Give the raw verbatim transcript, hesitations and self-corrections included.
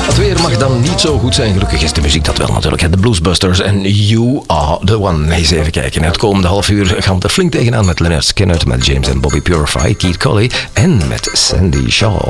Het weer mag dan niet zo goed zijn. Gelukkig is de muziek dat wel natuurlijk. De Bluesbusters en You Are The One. Eens even kijken. Het komende half uur gaan we er flink tegenaan met Lynyrd Skynyrd, met James en Bobby Purify, Keith Colley en met Sandy Shaw.